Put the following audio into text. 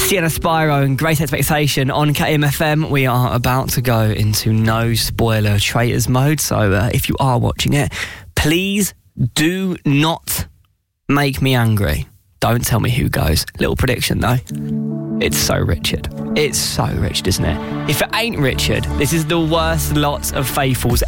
Sienna Spyro and Great Expectation on KMFM. We are about to go into no spoiler traitors mode, so if you are watching it, please do not make me angry. Don't tell me who goes. Little prediction though. It's so Richard. It's so Richard, isn't it? If it ain't Richard, this is the worst lot of faithfuls